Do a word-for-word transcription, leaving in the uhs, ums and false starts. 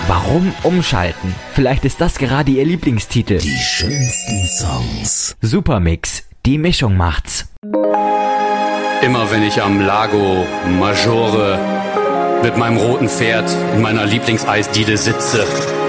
Warum umschalten? Vielleicht ist das gerade Ihr Lieblingstitel. Die schönsten Songs. Supermix, die Mischung macht's. Immer wenn ich am Lago Maggiore mit meinem roten Pferd in meiner Lieblingseisdiele sitze